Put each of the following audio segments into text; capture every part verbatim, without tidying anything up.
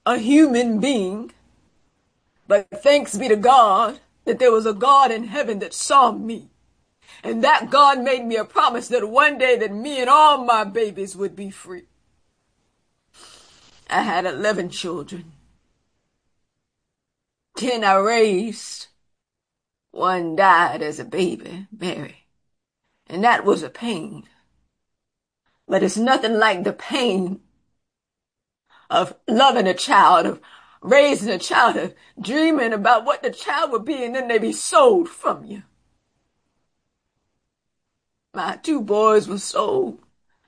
a human being, but thanks be to God that there was a God in heaven that saw me. And that God made me a promise that one day that me and all my babies would be free. I had eleven children. Ten I raised. One died as a baby, Mary. And that was a pain. But it's nothing like the pain of loving a child, of raising a child, of dreaming about what the child would be, and then they be sold from you. My two boys were sold.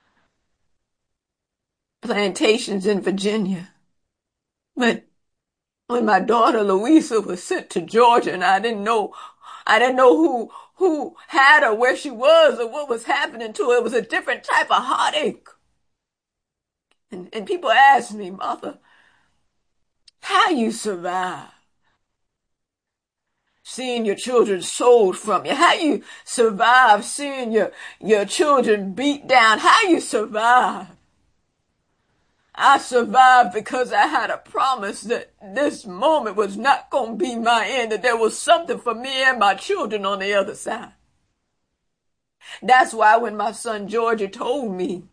Plantations in Virginia. But when my daughter Louisa was sent to Georgia, and I didn't know, I didn't know who, who had her, where she was, or what was happening to her. It was a different type of heartache. And, and people ask me, Mother, how you survive seeing your children sold from you? How you survive seeing your, your children beat down? How you survive? I survived because I had a promise that this moment was not going to be my end, that there was something for me and my children on the other side. That's why when my son Georgie told me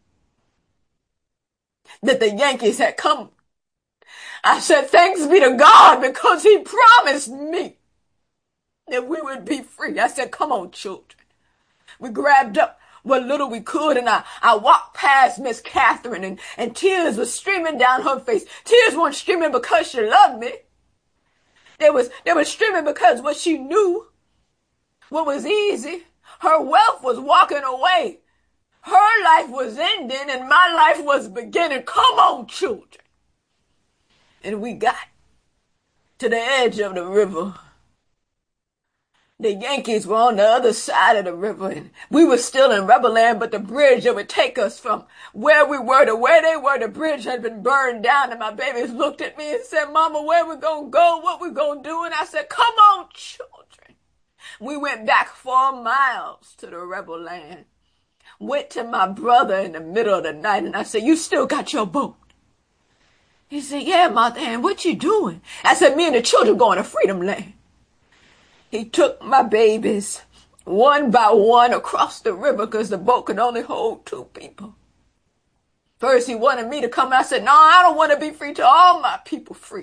that the Yankees had come, I said, thanks be to God, because he promised me that we would be free. I said, come on, children. We grabbed up what little we could, and I, I walked past Miss Catherine, and, and tears were streaming down her face. Tears weren't streaming because she loved me. They was, they were streaming because what she knew, what was easy, her wealth was walking away. Her life was ending, and my life was beginning. Come on, children. And we got to the edge of the river. The Yankees were on the other side of the river, and we were still in rebel land, but the bridge that would take us from where we were to where they were, the bridge had been burned down, and my babies looked at me and said, Mama, where we gonna go? What we gonna do? And I said, come on, children. We went back four miles to the rebel land, went to my brother in the middle of the night, and I said, you still got your boat? He said, yeah, Mother Ann, what you doing? I said, me and the children going to Freedom Land. He took my babies one by one across the river because the boat could only hold two people. First, he wanted me to come, and I said, no, I don't want to be free till all my people free.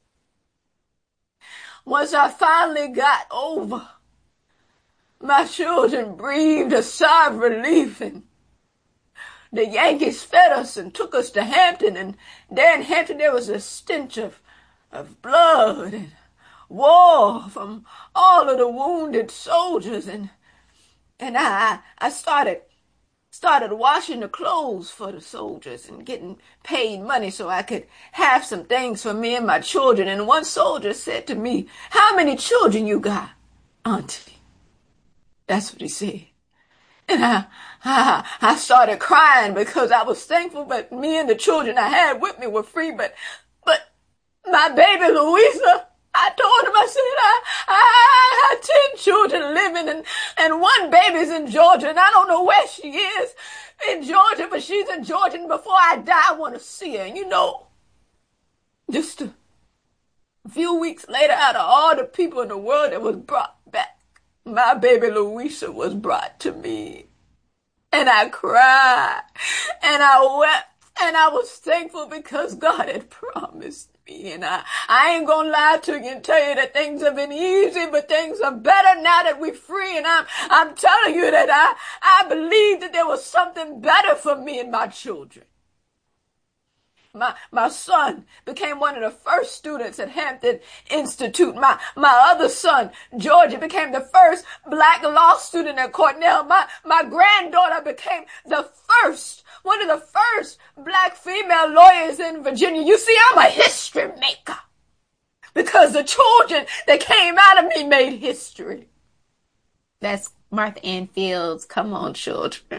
Once I finally got over, my children breathed a sigh of relief, and the Yankees fed us and took us to Hampton, and there in Hampton there was a stench of, of blood and war from all of the wounded soldiers, and and I I started started washing the clothes for the soldiers and getting paid money so I could have some things for me and my children. And one soldier said to me, how many children you got, Auntie? That's what he said. And I, I, I started crying because I was thankful, but me and the children I had with me were free. But, but my baby Louisa, I told him, I said, I, I had ten children living, and, and one baby's in Georgia, and I don't know where she is in Georgia, but she's in Georgia, and before I die, I want to see her. And you know, just a few weeks later, out of all the people in the world that was brought back, my baby Louisa was brought to me. And I cried, and I wept, and I was thankful because God had promised me. And I, I ain't gonna lie to you and tell you that things have been easy, but things are better now that we're free. And I'm, I'm telling you that I, I believe that there was something better for me and my children. My, my son became one of the first students at Hampton Institute. My, my other son, Georgie, became the first black law student at Cornell. My, my granddaughter became the first, one of the first black female lawyers in Virginia. You see, I'm a history maker because the children that came out of me made history. That's Martha Ann Fields. Come on, children.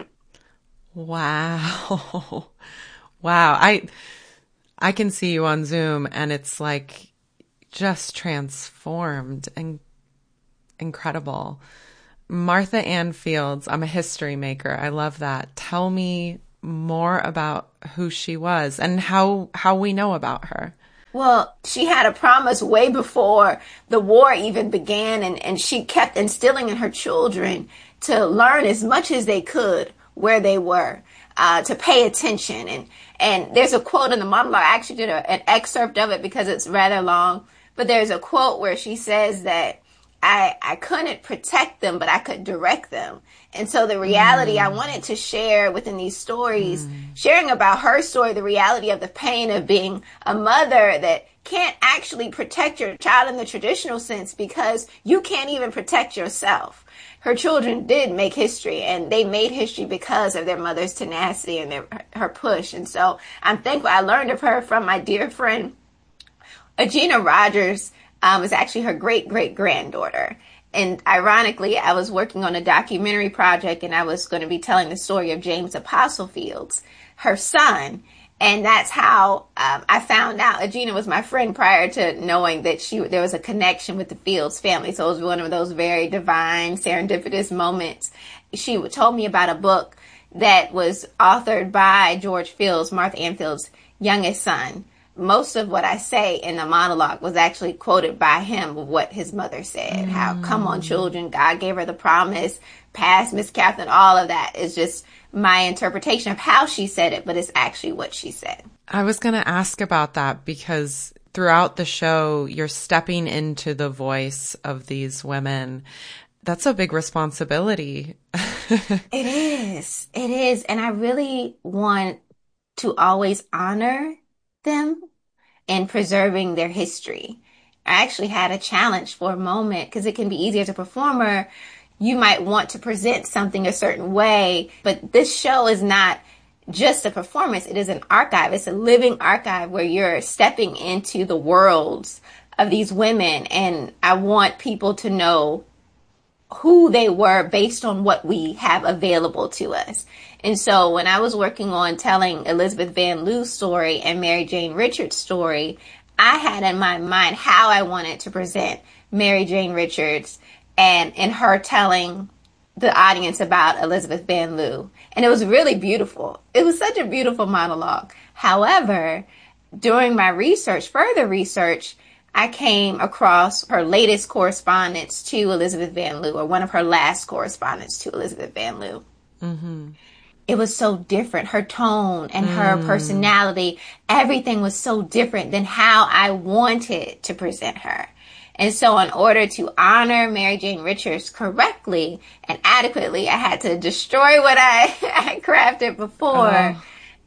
Wow. Wow. I, I can see you on Zoom, and it's like just transformed and incredible. Martha Ann Fields, I'm a history maker. I love that. Tell me more about who she was and how, how we know about her. Well, she had a promise way before the war even began, and, and she kept instilling in her children to learn as much as they could where they were, uh, to pay attention. And, and there's a quote in the monologue. I actually did a, an excerpt of it because it's rather long, but there's a quote where she says that I, I couldn't protect them, but I could direct them. And so the reality mm. I wanted to share within these stories, mm. sharing about her story, the reality of the pain of being a mother that can't actually protect your child in the traditional sense because you can't even protect yourself. Her children did make history, and they made history because of their mother's tenacity and their, her push. And so I'm thankful I learned of her from my dear friend, Agena Rogers. Um, is actually her great great granddaughter. And ironically, I was working on a documentary project, and I was going to be telling the story of James Apostle Fields, her son. And that's how um, I found out. Agena was my friend prior to knowing that she there was a connection with the Fields family. So it was one of those very divine, serendipitous moments. She told me about a book that was authored by George Fields, Martha Ann Fields' youngest son. Most of what I say in the monologue was actually quoted by him of what his mother said. Mm. How, come on, children, God gave her the promise, past Miss Catherine, all of that is just my interpretation of how she said it, but it's actually what she said. I was going to ask about that because throughout the show, you're stepping into the voice of these women. That's a big responsibility. It is. It is. And I really want to always honor them and preserving their history. I actually had a challenge for a moment because it can be easy as a performer. You might want to present something a certain way, but this show is not just a performance. It is an archive. It's a living archive where you're stepping into the worlds of these women. And I want people to know who they were based on what we have available to us. And so when I was working on telling Elizabeth Van Loo's story and Mary Jane Richards' story, I had in my mind how I wanted to present Mary Jane Richards and in her telling the audience about Elizabeth Van Loo. And it was really beautiful. It was such a beautiful monologue. However, during my research, further research, I came across her latest correspondence to Elizabeth Van Loo, or one of her last correspondence to Elizabeth Van Loo. Mm-hmm. It was so different. Her tone and mm. her personality, everything was so different than how I wanted to present her. And so in order to honor Mary Jane Richards correctly and adequately, I had to destroy what I had crafted before uh-huh.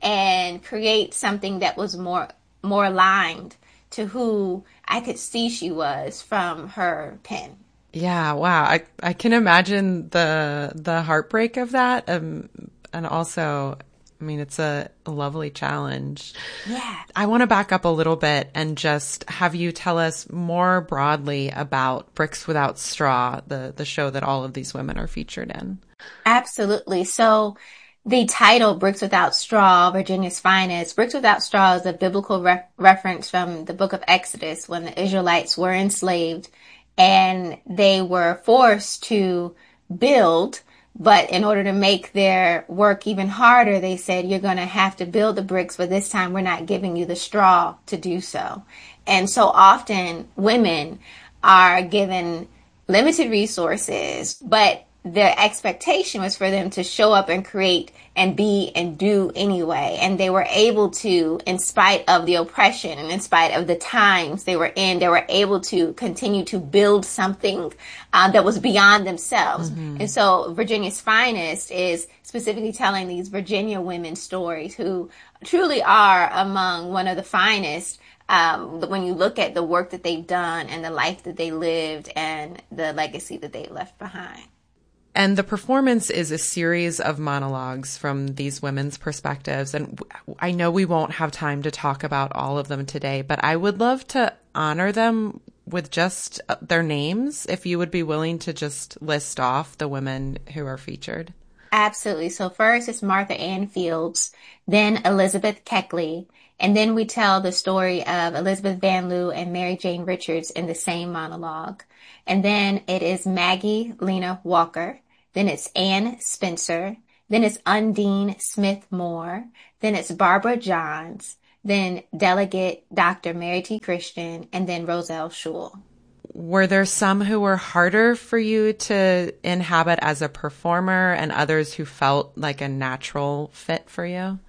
and create something that was more more aligned to who I could see she was from her pen. Yeah, wow. I, I can imagine the the heartbreak of that. Um, and also, I mean, it's a, a lovely challenge. Yeah. I want to back up a little bit and just have you tell us more broadly about Bricks Without Straw, the, the show that all of these women are featured in. Absolutely. So the title, Bricks Without Straw, Virginia's Finest, Bricks Without Straw is a biblical re- reference from the book of Exodus when the Israelites were enslaved and they were forced to build. But in order to make their work even harder, they said, you're going to have to build the bricks, but this time we're not giving you the straw to do so. And so often women are given limited resources, but the expectation was for them to show up and create and be and do anyway. And they were able to, in spite of the oppression and in spite of the times they were in, they were able to continue to build something uh, that was beyond themselves. Mm-hmm. And so Virginia's Finest is specifically telling these Virginia women's stories who truly are among one of the finest. Um, when you look at the work that they've done and the life that they lived and the legacy that they left behind. And the performance is a series of monologues from these women's perspectives. And I know we won't have time to talk about all of them today, but I would love to honor them with just their names, if you would be willing to just list off the women who are featured. Absolutely. So first it's Martha Ann Fields, then Elizabeth Keckley, and then we tell the story of Elizabeth Van Loo and Mary Jane Richards in the same monologue. And then it is Maggie Lena Walker. Then it's Ann Spencer. Then it's Undine Smith Moore. Then it's Barbara Johns. then Delegate Doctor Mary T. Christian, and then Roselle Schule. Were there some who were harder for you to inhabit as a performer and others who felt like a natural fit for you?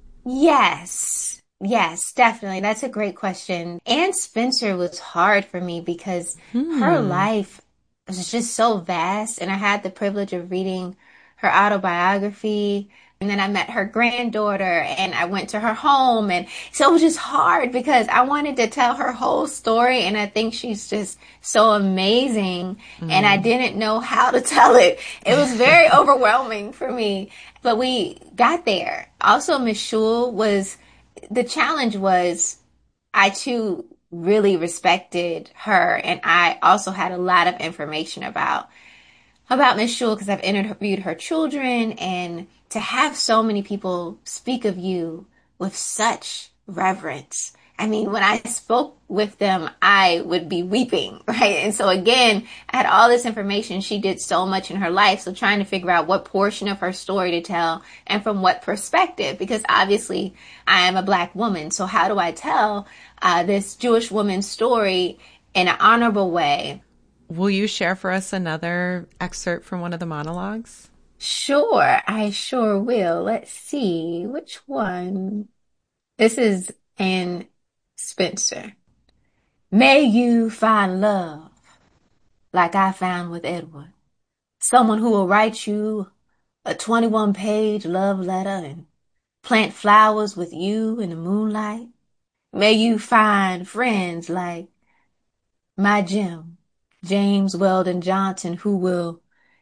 Yes. Yes, definitely. That's a great question. Anne Spencer was hard for me because Hmm. her life was just so vast, and I had the privilege of reading her autobiography. And then I met her granddaughter and I went to her home. And so it was just hard because I wanted to tell her whole story. And I think she's just so amazing. Mm. And I didn't know how to tell it. It was very overwhelming for me, but we got there. Also, Miss Schule was, the challenge was I too really respected her. And I also had a lot of information about about Miss Schule because I've interviewed her children, and to have so many people speak of you with such reverence. I mean, when I spoke with them, I would be weeping, right? And so again, I had all this information. She did so much in her life. So trying to figure out what portion of her story to tell and from what perspective, because obviously I am a Black woman. So how do I tell uh, this Jewish woman's story in an honorable way? Will you share for us another excerpt from one of the monologues? Sure, I sure will. Let's see, which one? This is Anne Spencer. May you find love like I found with Edward. Someone who will write you a twenty-one page love letter and plant flowers with you in the moonlight. May you find friends like my Jim, James Weldon Johnson, who will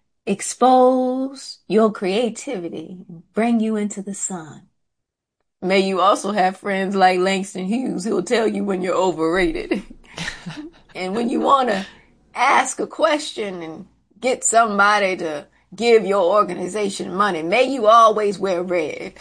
expose your creativity and bring you into the sun. May you also have friends like Langston Hughes who will tell you when you're overrated. And when you want to ask a question and get somebody to give your organization money, may you always wear red.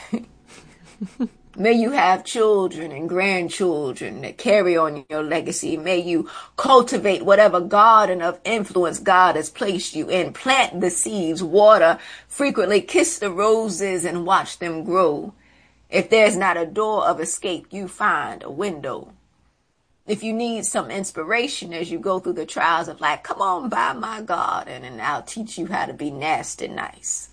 May you have children and grandchildren that carry on your legacy. May you cultivate whatever garden of influence God has placed you in. Plant the seeds, water, frequently kiss the roses and watch them grow. If there's not a door of escape, you find a window. If you need some inspiration as you go through the trials of life, come on by my garden and I'll teach you how to be nasty nice.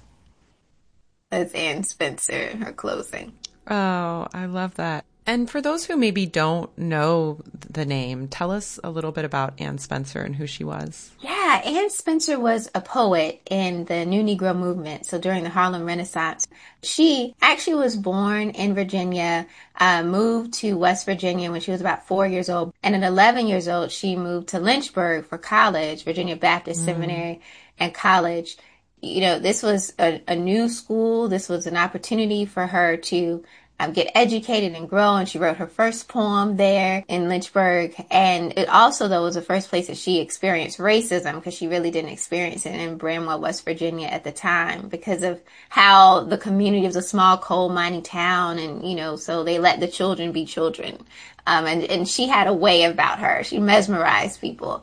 That's Anne Spencer, her closing. Oh, I love that. And for those who maybe don't know the name, tell us a little bit about Anne Spencer and who she was. Yeah, Anne Spencer was a poet in the New Negro movement, so during the Harlem Renaissance. She actually was born in Virginia, uh, moved to West Virginia when she was about four years old. And at eleven years old, she moved to Lynchburg for college, Virginia Baptist mm. Seminary and college. You know, this was a, a new school. This was an opportunity for her to um, get educated and grow. And she wrote her first poem there in Lynchburg. And it also, though, was the first place that she experienced racism, because she really didn't experience it in Bramwell, West Virginia at the time, because of how the community was a small coal mining town. And, you know, so they let the children be children. Um, and, and she had a way about her. She mesmerized people.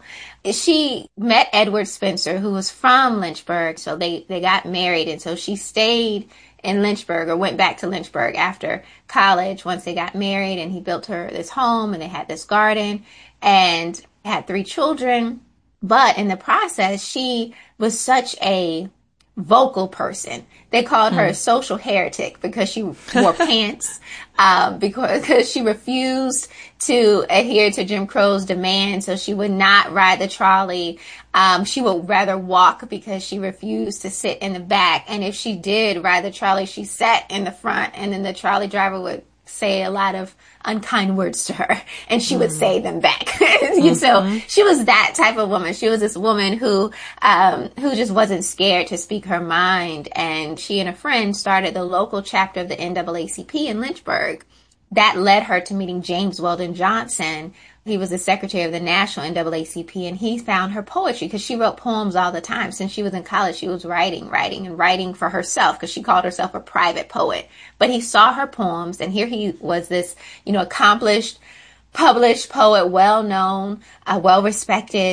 She met Edward Spencer, who was from Lynchburg. So they, they got married. And so she stayed in Lynchburg, or went back to Lynchburg after college once they got married. And he built her this home, and they had this garden and had three children. But in the process, she was such a vocal person. They called her mm. a social heretic because she wore pants, um, because, because she refused to adhere to Jim Crow's demands. So she would not ride the trolley. Um, she would rather walk because she refused to sit in the back. And if she did ride the trolley, she sat in the front, and then the trolley driver would say a lot of unkind words to her, and she mm. would say them back. mm-hmm. So she was that type of woman. She was this woman who, um, who just wasn't scared to speak her mind. And she and a friend started the local chapter of the N double A C P in Lynchburg. That led her to meeting James Weldon Johnson. He was the secretary of the National N double A C P, and he found her poetry because she wrote poems all the time. Since she was in college, she was writing, writing, and writing for herself because she called herself a private poet. But he saw her poems, and here he was, this, you know, accomplished, published poet, well-known, uh, well-respected.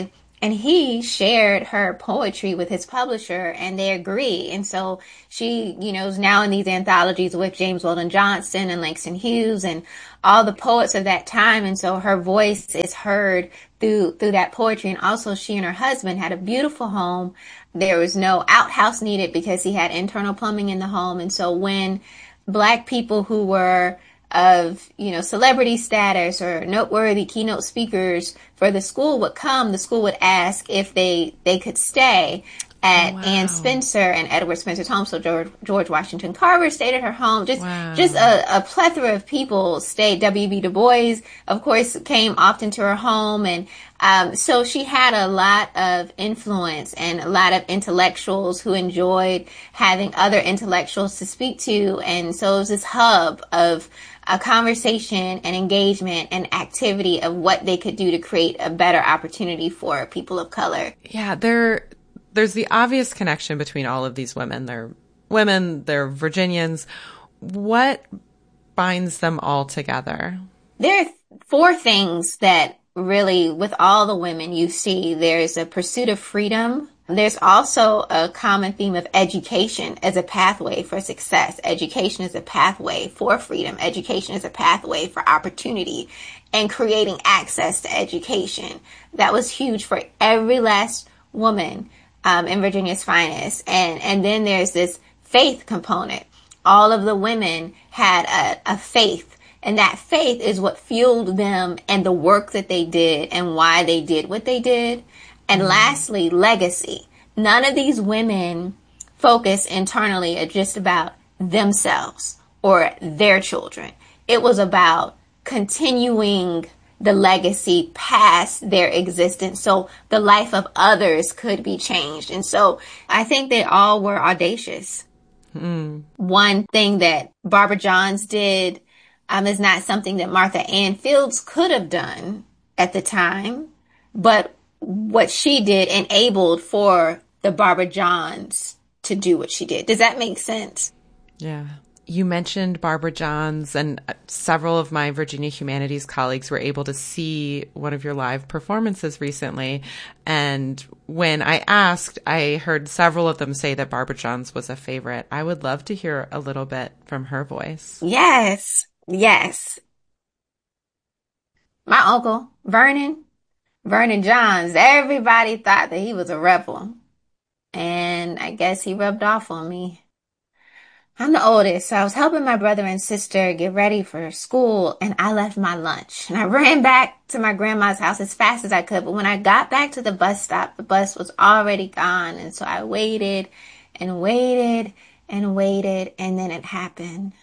And he shared her poetry with his publisher and they agree. And so she, you know, is now in these anthologies with James Weldon Johnson and Langston Hughes and all the poets of that time. And so her voice is heard through, through that poetry. And also she and her husband had a beautiful home. There was no outhouse needed because he had internal plumbing in the home. And so when Black people who were of, you know, celebrity status or noteworthy keynote speakers for the school would come, the school would ask if they, they could stay at Wow. Ann Spencer and Edward Spencer's home. So George, George Washington Carver stayed at her home. Just, Wow. just a, a plethora of people stayed. W B. Du Bois, of course, came often to her home. And, um, so she had a lot of influence and a lot of intellectuals who enjoyed having other intellectuals to speak to. And so it was this hub of a conversation and engagement and activity of what they could do to create a better opportunity for people of color. Yeah, there, there's the obvious connection between all of these women. They're women, they're Virginians. What binds them all together? There are four things that really, with all the women you see, there's a pursuit of freedom. There's also a common theme of education as a pathway for success. Education is a pathway for freedom. Education is a pathway for opportunity and creating access to education. That was huge for every last woman um, in Virginia's Finest. And, and then there's this faith component. All of the women had a, a faith. And that faith is what fueled them and the work that they did and why they did what they did. And lastly, legacy. None of these women focus internally at just about themselves or their children. It was about continuing the legacy past their existence so the life of others could be changed. And so I think they all were audacious. Mm. One thing that Barbara Johns did um, is not something that Martha Ann Fields could have done at the time, but what she did enabled for the Barbara Johns to do what she did. Does that make sense? Yeah. You mentioned Barbara Johns, and several of my Virginia Humanities colleagues were able to see one of your live performances recently. And when I asked, I heard several of them say that Barbara Johns was a favorite. I would love to hear a little bit from her voice. Yes. Yes. My uncle, Vernon, Vernon Johns, everybody thought that he was a rebel. And I guess he rubbed off on me. I'm the oldest, so I was helping my brother and sister get ready for school, and I left my lunch. And I ran back to my grandma's house as fast as I could. But when I got back to the bus stop, the bus was already gone. And so I waited and waited and waited, and then it happened.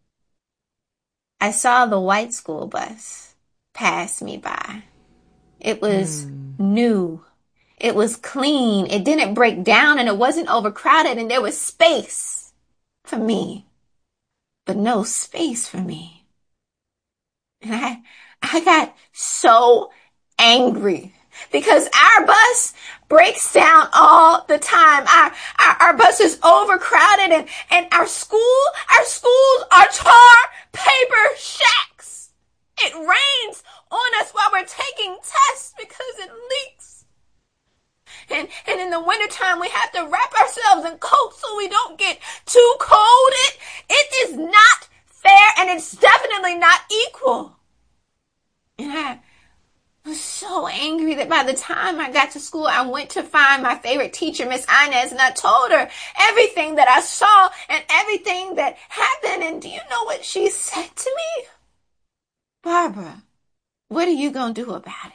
I saw the white school bus pass me by. It was mm. new. It was clean. It didn't break down and it wasn't overcrowded and there was space for me, but no space for me. And I, I got so angry because our bus breaks down all the time. Our, our, our bus is overcrowded and, and our school, our schools are tar paper shacks. It rains on us while we're taking tests because it leaks. And, and in the wintertime, we have to wrap ourselves in coats so we don't get too cold. It, it is not fair and it's definitely not equal. And I was so angry that by the time I got to school, I went to find my favorite teacher, Miss Inez, and I told her everything that I saw and everything that happened. And do you know what she said to me? Barbara, what are you going to do about it?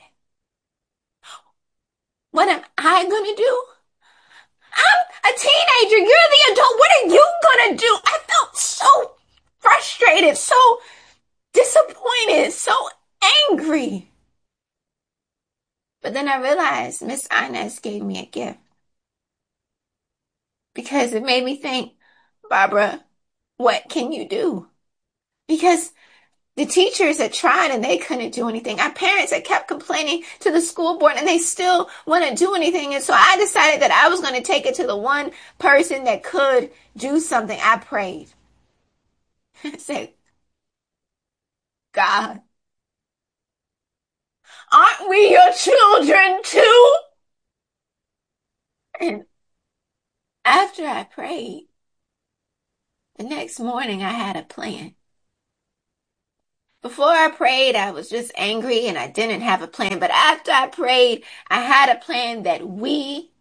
What am I going to do? I'm a teenager. You're the adult. What are you going to do? I felt so frustrated, so disappointed, so angry. But then I realized Miss Inez gave me a gift. Because it made me think, Barbara, what can you do? Because the teachers had tried and they couldn't do anything. Our parents had kept complaining to the school board and they still wouldn't do anything. And so I decided that I was going to take it to the one person that could do something. I prayed. I said, God, aren't we your children too? And after I prayed, the next morning I had a plan. Before I prayed, I was just angry and I didn't have a plan. But after I prayed, I had a plan that we,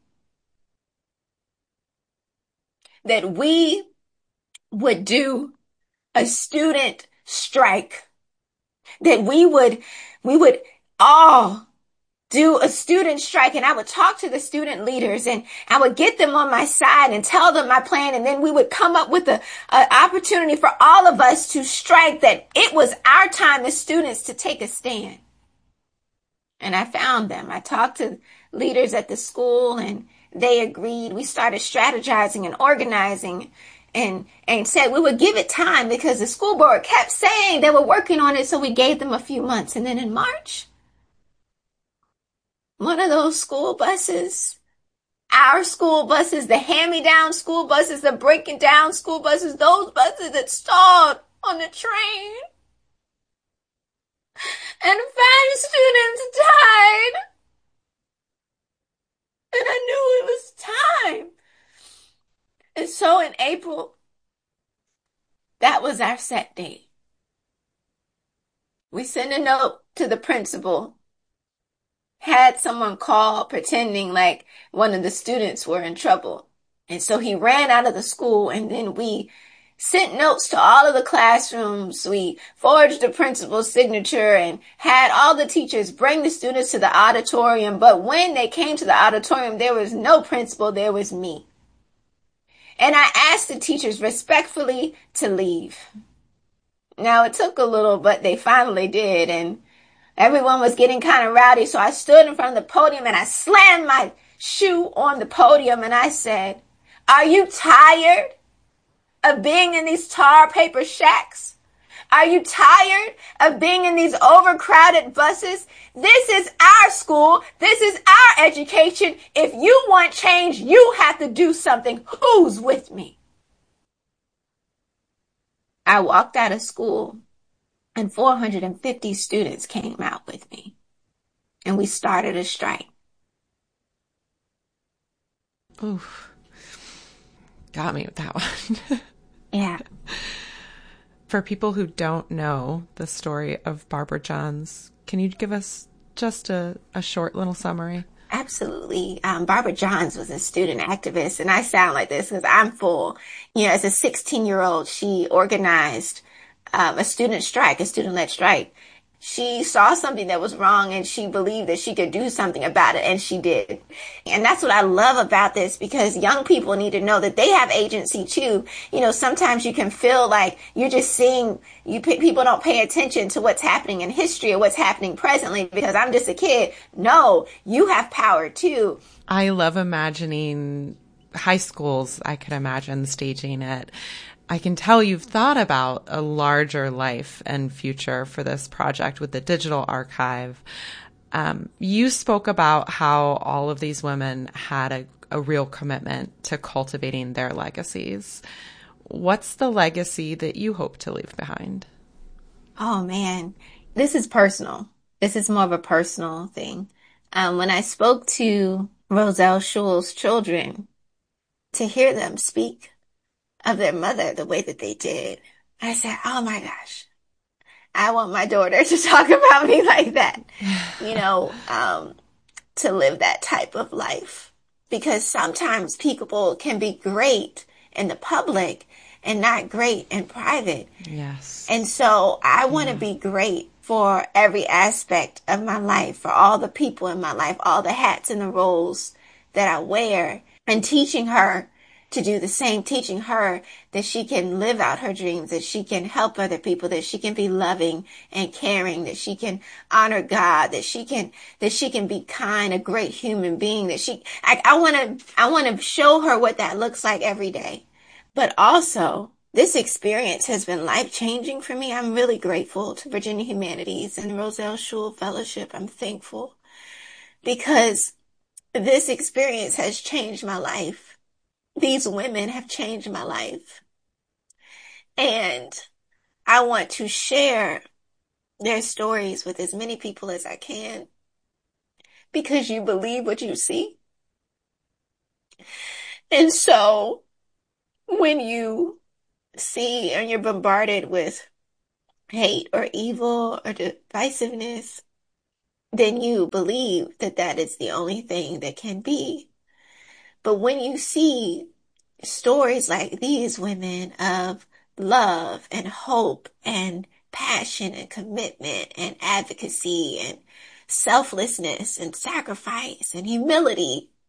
that we would do a student strike, that we would, we would all do a student strike, and I would talk to the student leaders and I would get them on my side and tell them my plan. And then we would come up with a, a opportunity for all of us to strike, that it was our time as students to take a stand. And I found them. I talked to leaders at the school and they agreed. We started strategizing and organizing and, and said we would give it time because the school board kept saying they were working on it. So we gave them a few months. And then in March, one of those school buses, our school buses, the hand-me-down school buses, the breaking down school buses, those buses that stalled on the train, and five students died. And I knew it was time. And so in April, that was our set date. We sent a note to the principal, had someone call pretending like one of the students were in trouble. And so he ran out of the school, and then we sent notes to all of the classrooms. We forged the principal's signature and had all the teachers bring the students to the auditorium. But when they came to the auditorium, there was no principal, there was me. And I asked the teachers respectfully to leave. Now it took a little, but they finally did. And everyone was getting kind of rowdy, so I stood in front of the podium and I slammed my shoe on the podium and I said, "Are you tired of being in these tar paper shacks? Are you tired of being in these overcrowded buses? This is our school. This is our education. If you want change, you have to do something. Who's with me?" I walked out of school and four hundred fifty students came out with me, and we started a strike. Oof. Got me with that one. Yeah. For people who don't know the story of Barbara Johns, can you give us just a, a short little summary? Absolutely. Um, Barbara Johns was a student activist, and I sound like this because I'm full. You know, as a sixteen-year-old, she organized um, a student strike, a student-led strike. She saw something that was wrong and she believed that she could do something about it, and she did. And that's what I love about this, because young people need to know that they have agency too. You know, sometimes you can feel like you're just seeing, you people don't pay attention to what's happening in history or what's happening presently because I'm just a kid. No, you have power too. I love imagining high schools. I could imagine staging it. I can tell you've thought about a larger life and future for this project with the digital archive. Um, you spoke about how all of these women had a, a real commitment to cultivating their legacies. What's the legacy that you hope to leave behind? Oh man, this is personal. This is more of a personal thing. Um, when I spoke to Roselle Schul's children, to hear them speak of their mother the way that they did, I said, oh my gosh, I want my daughter to talk about me like that, you know, um, to live that type of life. Because sometimes people can be great in the public and not great in private. Yes. And so I want to yeah. be great for every aspect of my life, for all the people in my life, all the hats and the roles that I wear, and teaching her to do the same, teaching her that she can live out her dreams, that she can help other people, that she can be loving and caring, that she can honor God, that she can, that she can be kind, a great human being, that she, I, I want to, I want to show her what that looks like every day. But also, this experience has been life-changing for me. I'm really grateful to Virginia Humanities and Roselle Schul Fellowship. I'm thankful because this experience has changed my life. These women have changed my life. And I want to share their stories with as many people as I can, because you believe what you see. And so when you see and you're bombarded with hate or evil or divisiveness, then you believe that that is the only thing that can be. But when you see stories like these women of love and hope and passion and commitment and advocacy and selflessness and sacrifice and humility,